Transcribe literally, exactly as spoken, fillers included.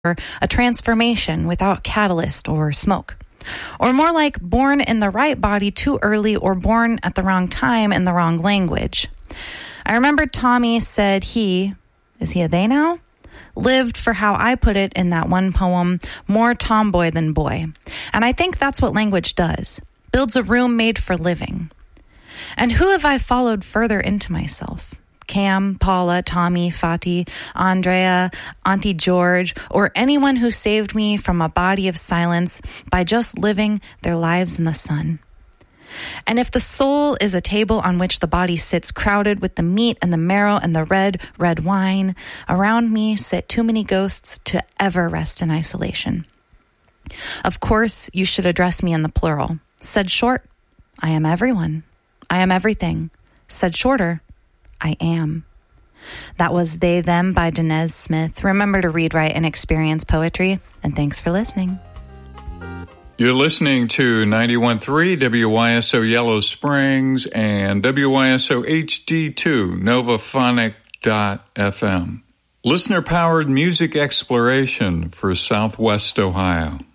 a transformation without catalyst or smoke. Or more like born in the right body too early or born at the wrong time in the wrong language. I remember Tommy said he, is he a they now? Lived, for how I put it in that one poem, more tomboy than boy. And I think that's what language does. Builds a room made for living. And who have I followed further into myself? Cam, Paula, Tommy, Fati, Andrea, Auntie George, or anyone who saved me from a body of silence by just living their lives in the sun. And if the soul is a table on which the body sits crowded with the meat and the marrow and the red, red wine, around me sit too many ghosts to ever rest in isolation. Of course, you should address me in the plural. Said short, I am everyone. I am everything. Said shorter, I am. That was They Them by Danez Smith. Remember to read, write, and experience poetry. And thanks for listening. You're listening to ninety-one point three W Y S O Yellow Springs and W Y S O H D two Novaphonic dot F M. Listener-powered music exploration for Southwest Ohio.